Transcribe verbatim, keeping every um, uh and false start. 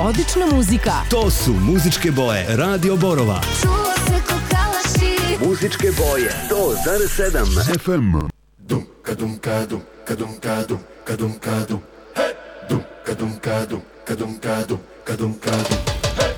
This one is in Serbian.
odlična muzika. To su muzičke boje Radio Borova. Čuo se ko kalaši. Muzičke boje sto zarez sedam F M. Dum kadum kadum kadum kadum kadum kadum. Hey! Dum kadum kadum kadum kadum.